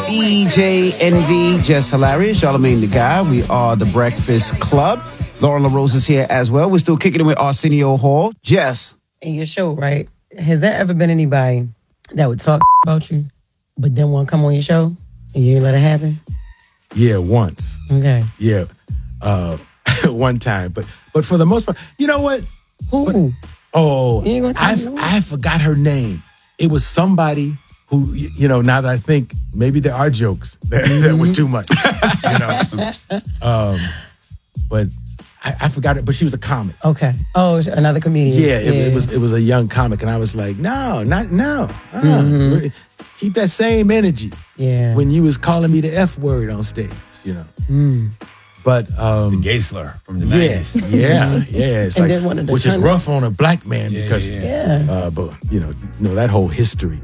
DJ Envy, Just Hilarious, Charlamagne the Guy. We are the Breakfast Club. Lauren LaRose is here as well. We're still kicking it with Arsenio Hall. Jess. In your show, right? Has there ever been anybody that would talk about you, but then won't come on your show and you ain't let it happen? Yeah, once. Okay. Yeah, one time. But for the most part, you know what? Who? I forgot her name. It was somebody who, now that I think, maybe there are jokes that were too much, but I forgot it. But she was a comic. Okay. Oh, another comedian. Yeah, it was a young comic, and I was like, no, not now. Keep that same energy. Yeah. When you was calling me the F word on stage, But the gay slur from the 90s. Yeah. It's And like, then one of the which is rough on a black man because, Yeah. but that whole history.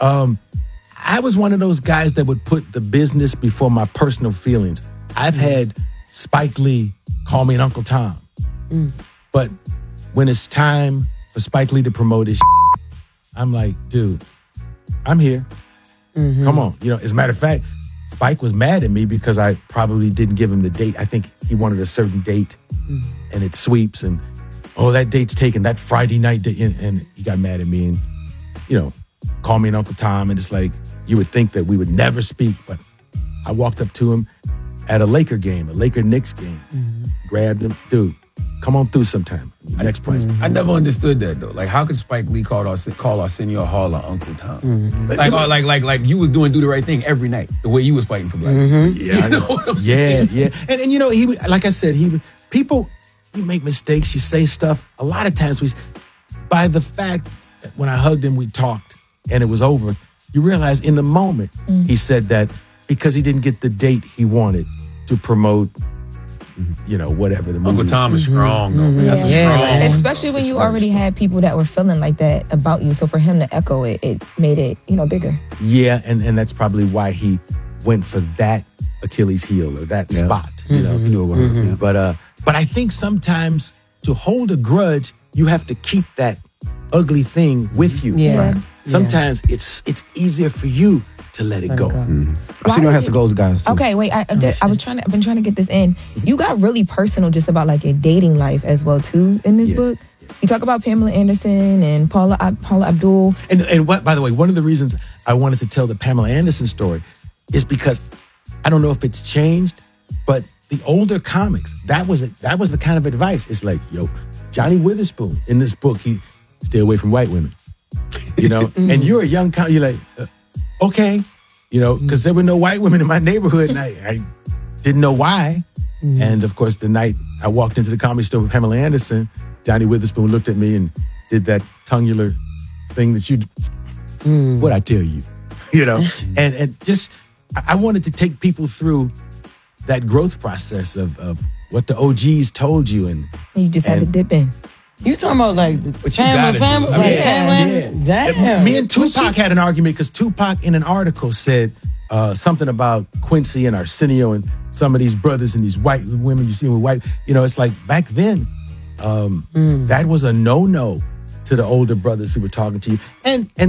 I was one of those guys that would put the business before my personal feelings. I've had Spike Lee call me an Uncle Tom, but when it's time for Spike Lee to promote his, I'm like, dude, I'm here. Come on, as a matter of fact. Spike was mad at me because I probably didn't give him the date. I think he wanted a certain date, and it sweeps, and that date's taken, that Friday night date, and he got mad at me and, called me an Uncle Tom, and it's like, you would think that we would never speak, but I walked up to him at a Laker-Knicks game, grabbed him, dude, come on through sometime. Next price. I never understood that though. Like, how could Spike Lee call Arsenio Hall an Uncle Tom? Like you was doing Do the Right Thing every night, the way you was fighting for black people. Yeah, I know. What I'm saying? Yeah. And he like I said, you make mistakes, you say stuff. A lot of times by the fact that when I hugged him, we talked and it was over, you realize in the moment he said that because he didn't get the date he wanted to promote whatever the movie. Uncle Tom is strong, though. That's Yeah. strong. Especially when you already had people that were feeling like that about you. So for him to echo it, it made it, bigger. Yeah, and that's probably why he went for that Achilles heel or that spot. He knew it was. But I think sometimes to hold a grudge, you have to keep that ugly thing with you. Yeah. Sometimes it's easier for you to let it go. Arsenio has to go, guys. Too. Okay, wait. I've been trying to get this in. You got really personal just about like your dating life as well too in this book. You talk about Pamela Anderson and Paula Abdul. And what, by the way, one of the reasons I wanted to tell the Pamela Anderson story is because I don't know if it's changed, but the older comics, that was the kind of advice. It's like, Johnny Witherspoon in this book, he stay away from white women. And you're a young comic, you're like, okay, because there were no white women in my neighborhood, and I didn't know why. And of course, the night I walked into the Comedy Store with Pamela Anderson, Johnny Witherspoon looked at me and did that tongular thing that what I tell you, and just I wanted to take people through that growth process of what the OGs told you, and You just had to dip in. You talking about like the family? Yeah. Damn. Me and Tupac had an argument because Tupac in an article said something about Quincy and Arsenio and some of these brothers and these white women you see with white. It's like back then, that was a no-no to the older brothers who were talking to you. And